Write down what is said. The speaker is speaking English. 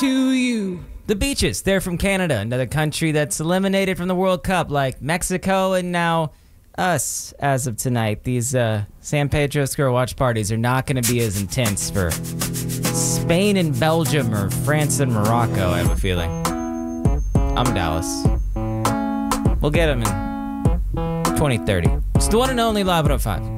to you. The Beaches, they're from Canada, another country that's eliminated from the World Cup, like Mexico and now us as of tonight. These San Pedro Square watch parties are not going to be as intense for Spain and Belgium or France and Morocco, I have a feeling. I'm Dallas. We'll get them in 2030. It's the one and only Live 105.